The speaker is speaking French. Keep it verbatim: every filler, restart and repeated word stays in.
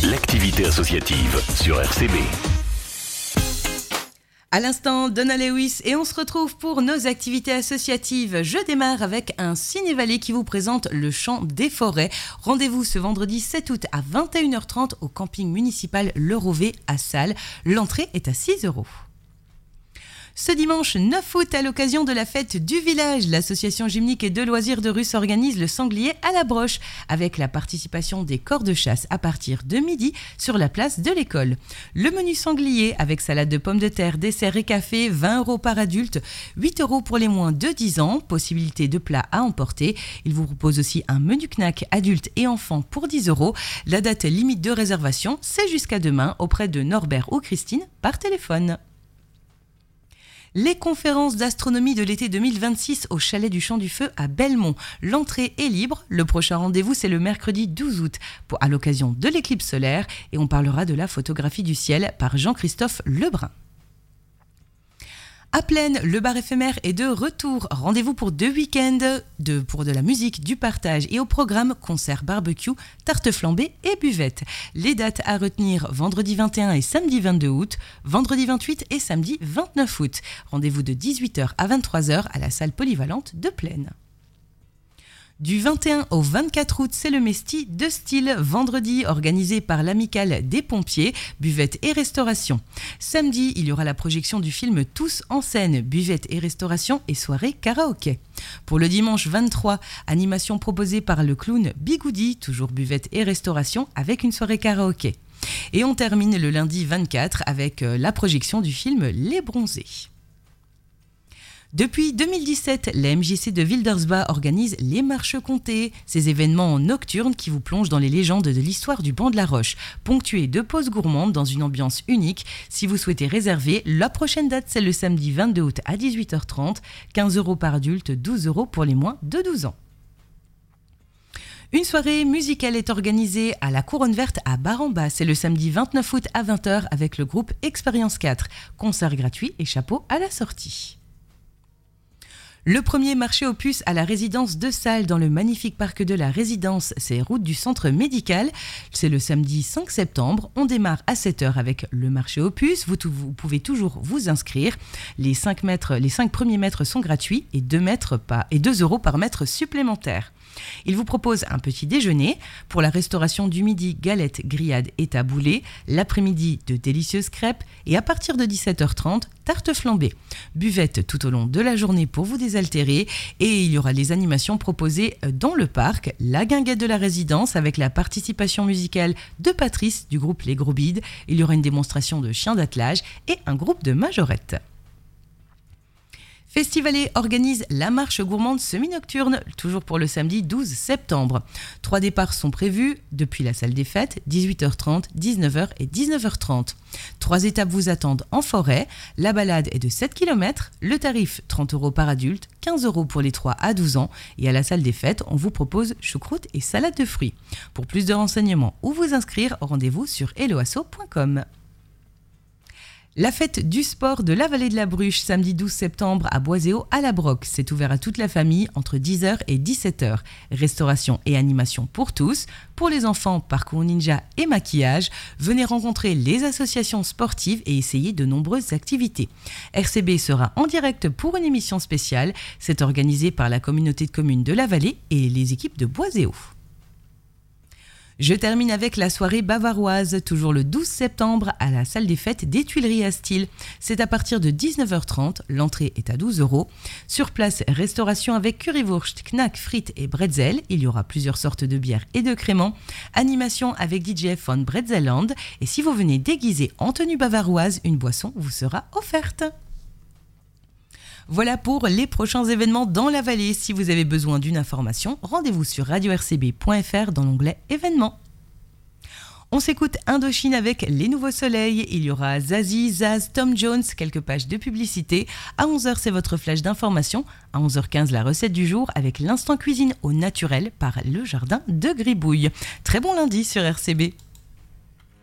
l'activité associative sur R C B. À l'instant, Donna Lewis et on se retrouve pour nos activités associatives. Je démarre avec un ciné-vallée qui vous présente le Chant des Forêts. Rendez-vous ce vendredi sept août à vingt et une heures trente au camping municipal Le Rovet à Salles. L'entrée est à six euros. Ce dimanche neuf août, à l'occasion de la fête du village, l'association gymnique et de loisirs de Russe organise le sanglier à la broche avec la participation des corps de chasse à partir de midi sur la place de l'école. Le menu sanglier avec salade de pommes de terre, dessert et café, vingt euros par adulte, huit euros pour les moins de dix ans, possibilité de plats à emporter. Il vous propose aussi un menu knack adulte et enfants pour dix euros. La date limite de réservation, c'est jusqu'à demain auprès de Norbert ou Christine par téléphone. Les conférences d'astronomie de l'été deux mille vingt-six au chalet du Champ du Feu à Belmont. L'entrée est libre. Le prochain rendez-vous, c'est le mercredi douze août pour, à l'occasion de l'éclipse solaire et on parlera de la photographie du ciel par Jean-Christophe Lebrun. À Plaine, le bar éphémère est de retour. Rendez-vous pour deux week-ends de, pour de la musique, du partage et au programme concert barbecue, tarte flambée et buvette. Les dates à retenir vendredi vingt et un et samedi vingt-deux août, vendredi vingt-huit et samedi vingt-neuf août. Rendez-vous de dix-huit heures à vingt-trois heures à la salle polyvalente de Plaine. Du vingt et un au vingt-quatre août, c'est le Mesti de style. Vendredi, organisé par l'Amicale des Pompiers, buvette et restauration. Samedi, il y aura la projection du film Tous en scène, buvette et restauration et soirée karaoké. Pour le dimanche vingt-trois, animation proposée par le clown Bigoudi, toujours buvette et restauration avec une soirée karaoké. Et on termine le lundi vingt-quatre avec la projection du film Les Bronzés. Depuis deux mille dix-sept, la M J C de Wildersbach organise les Marches Comtées, ces événements nocturnes qui vous plongent dans les légendes de l'histoire du banc de la Roche, ponctués de pauses gourmandes dans une ambiance unique. Si vous souhaitez réserver, la prochaine date c'est le samedi vingt-deux août à dix-huit heures trente, quinze euros par adulte, douze euros pour les moins de douze ans. Une soirée musicale est organisée à la Couronne Verte à Bar-en-Bas. C'est le samedi vingt-neuf août à vingt heures avec le groupe Expérience quatre. Concert gratuit et chapeau à la sortie. Le premier marché aux puces à la résidence de Salles dans le magnifique parc de la résidence, c'est route du centre médical. C'est le samedi cinq septembre. On démarre à sept heures avec le marché aux puces. Vous, vous pouvez toujours vous inscrire. Les cinq, mètres, les cinq premiers mètres sont gratuits et deux, mètres pas, et deux euros par mètre supplémentaire. Il vous propose un petit déjeuner. Pour la restauration du midi, galettes, grillades et taboulés. L'après-midi, de délicieuses crêpes. Et à partir de dix-sept heures trente, tarte flambée. Buvette tout au long de la journée pour vous désaltérer. Et il y aura les animations proposées dans le parc. La guinguette de la résidence avec la participation musicale de Patrice du groupe Les Gros Bides. Il y aura une démonstration de chiens d'attelage et un groupe de majorettes. Festivalet organise la marche gourmande semi-nocturne, toujours pour le samedi douze septembre. Trois départs sont prévus depuis la salle des fêtes, dix-huit heures trente, dix-neuf heures et dix-neuf heures trente. Trois étapes vous attendent en forêt. La balade est de sept kilomètres. Le tarif, trente euros par adulte, quinze euros pour les trois à douze ans. Et à la salle des fêtes, on vous propose choucroute et salade de fruits. Pour plus de renseignements ou vous inscrire, rendez-vous sur helloasso point com. La fête du sport de la Vallée de la Bruche, samedi douze septembre à Boiséo à la Broc. C'est ouvert à toute la famille entre dix heures et dix-sept heures. Restauration et animation pour tous. Pour les enfants, parcours ninja et maquillage. Venez rencontrer les associations sportives et essayer de nombreuses activités. R C B sera en direct pour une émission spéciale. C'est organisé par la communauté de communes de la Vallée et les équipes de Boiséo. Je termine avec la soirée bavaroise, toujours le douze septembre à la salle des fêtes des Tuileries à Style. C'est à partir de dix-neuf heures trente, l'entrée est à douze euros. Sur place, restauration avec currywurst, knack, frites et bretzel. Il y aura plusieurs sortes de bières et de créments. Animation avec D J von Bretzelland. Et si vous venez déguisé en tenue bavaroise, une boisson vous sera offerte. Voilà pour les prochains événements dans la vallée. Si vous avez besoin d'une information, rendez-vous sur radio r c b point f r dans l'onglet événements. On s'écoute Indochine avec Les Nouveaux Soleils. Il y aura Zazie, Zaz, Tom Jones, quelques pages de publicité. À onze heures, c'est votre flash d'information. À onze heures quinze, la recette du jour avec l'instant cuisine au naturel par Le Jardin de Gribouille. Très bon lundi sur R C B.